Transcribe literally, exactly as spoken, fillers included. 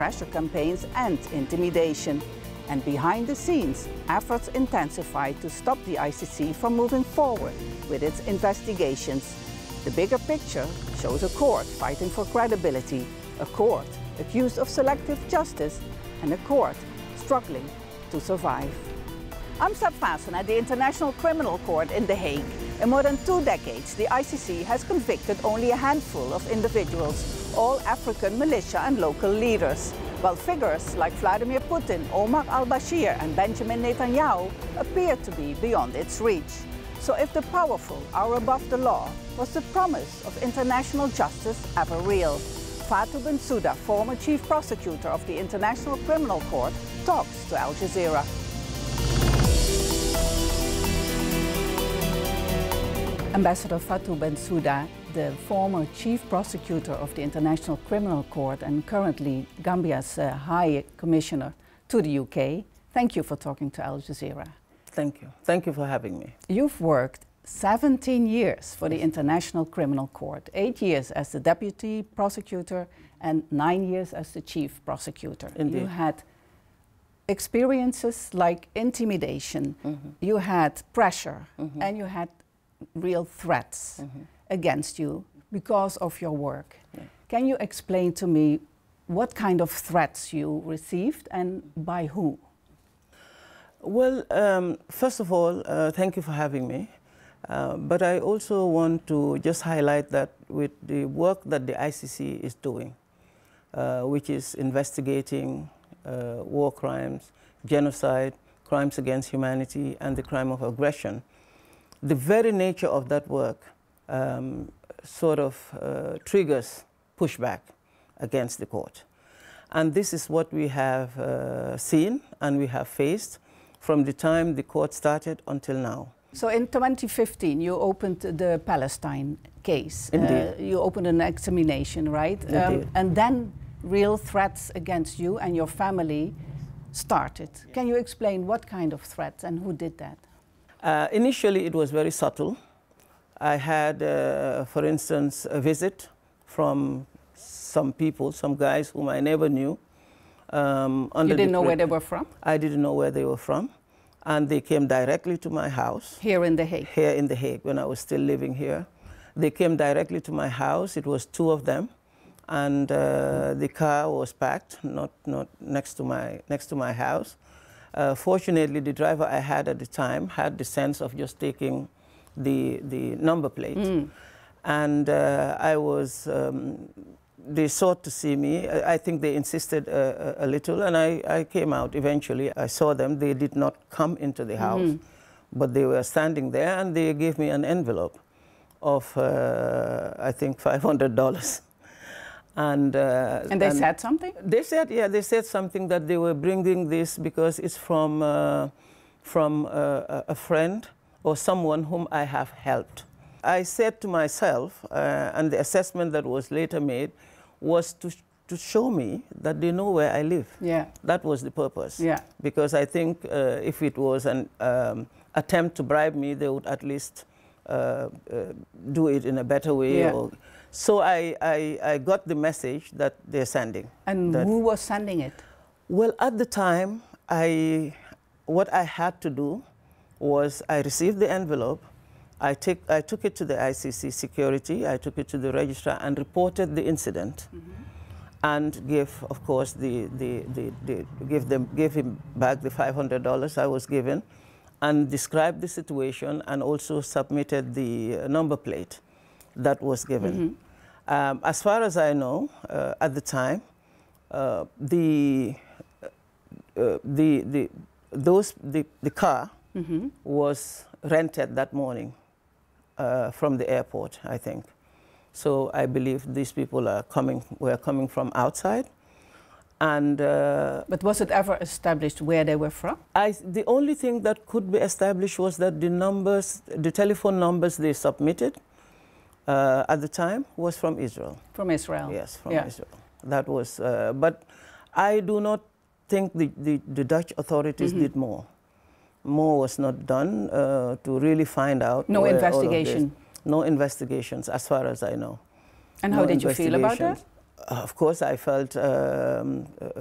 pressure campaigns and intimidation. And behind the scenes, efforts intensified to stop the I C C from moving forward with its investigations. The bigger picture shows a court fighting for credibility, a court accused of selective justice, and a court struggling to survive. I'm Seb Vaassen at the International Criminal Court in The Hague. In more than two decades, the I C C has convicted only a handful of individuals, all African militia and local leaders, while figures like Vladimir Putin, Omar al-Bashir and Benjamin Netanyahu appear to be beyond its reach. So if the powerful are above the law, was the promise of international justice ever real? Fatou Bensouda, former chief prosecutor of the International Criminal Court, talks to Al Jazeera. Ambassador Fatou Bensouda, the former chief prosecutor of the International Criminal Court and currently Gambia's uh, High Commissioner to the U K, thank you for talking to Al Jazeera. Thank you. Thank you for having me. You've worked seventeen years for the International Criminal Court, eight years as the deputy prosecutor and nine years as the chief prosecutor. Indeed. You had experiences like intimidation, mm-hmm. you had pressure, mm-hmm. and you had real threats mm-hmm. against you because of your work. Yeah. Can you explain to me what kind of threats you received and by who? Well, um, first of all, uh, thank you for having me. Uh, but I also want to just highlight that with the work that the I C C is doing, uh, which is investigating uh, war crimes, genocide, crimes against humanity, and the crime of aggression, the very nature of that work um, sort of uh, triggers pushback against the court. And this is what we have uh, seen and we have faced from the time the court started until now. So in twenty fifteen, you opened the Palestine case. Indeed. Uh, you opened an examination, right? Indeed. Um, and then real threats against you and your family started. Can you explain what kind of threats and who did that? Uh, initially, it was very subtle. I had, uh, for instance, a visit from some people, some guys whom I never knew. Um, you didn't know where they were from? I didn't know where they were from. And they came directly to my house. Here in The Hague? Here in The Hague, when I was still living here. They came directly to my house. It was two of them. And uh, the car was parked, not, not next to my, next to my house. Uh, fortunately, the driver I had at the time had the sense of just taking the, the number plate. Mm. And uh, I was, um, they sought to see me. I, I think they insisted a, a, a little, and I, I came out eventually. I saw them. They did not come into the house, mm-hmm. but they were standing there, and they gave me an envelope of, uh, I think, five hundred dollars. And, uh, and they and said something? They said, yeah, they said something that they were bringing this because it's from, uh, from uh, a friend or someone whom I have helped. I said to myself, uh, and the assessment that was later made was to, to show me that they know where I live. Yeah. That was the purpose. Yeah. Because I think uh, if it was an um, attempt to bribe me, they would at least uh, uh, do it in a better way. Yeah. Or, So I, I, I got the message that they're sending. And who was sending it? Well, at the time, I, what I had to do was I received the envelope, I, take, I took it to the I C C security, I took it to the registrar and reported the incident, mm-hmm. and gave, of course, the, the, the, the, give, them, give him back the five hundred dollars I was given, and described the situation and also submitted the number plate that was given. Mm-hmm. um, as far as I know, uh, at the time, uh, the, uh, the, the, those, the, the car mm-hmm. was rented that morning uh, from the airport, I think. So I believe these people are coming, were coming from outside. And, uh, but was it ever established where they were from? I, the only thing that could be established was that the numbers, the telephone numbers they submitted, Uh, at the time was from Israel. From Israel? Yes, from yeah. Israel. That was, uh, but I do not think the, the, the Dutch authorities mm-hmm. did more. More was not done uh, to really find out. No investigation? No investigations, as far as I know. And how no did you feel about that? of course, I felt um,